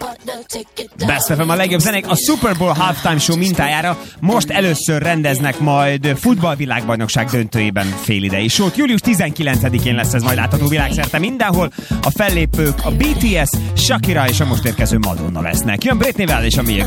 Best FM a legjobb zenék. A Super Bowl Halftime Show mintájára most először rendeznek majd futballvilágbajnokság döntőjében félidei sót. Július 19-én lesz ez majd látható világszerte mindenhol. A fellépők a BTS, Shakira és a most érkező Madonna lesznek. Jön Britneyvel és a Mia